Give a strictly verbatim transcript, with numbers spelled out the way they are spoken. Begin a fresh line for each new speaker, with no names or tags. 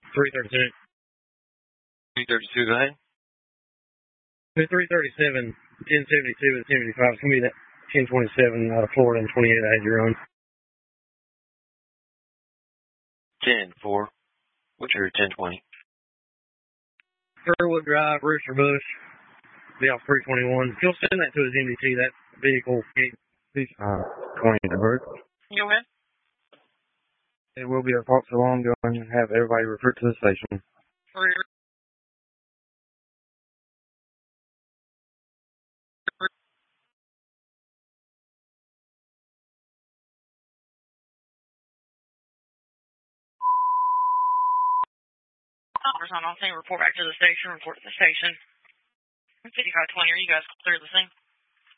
three thirty-two.
three thirty-two, go ahead.
three thirty-seven, ten seventy-two, and seventy-five. It's going to be that ten twenty-seven out of Florida and twenty-eight I had your own.
ten four. What's your ten twenty?
Furwood Drive, Rooster Bush. Be off three twenty-one. If you'll send that to his M D T, that vehicle, uh, twenty to Burke.
Go ahead.
It will be a false alarm going and have everybody refer to the station.
Three. On all thing, report back to the station, report to the station. fifty-five twenty, are you guys clear the scene?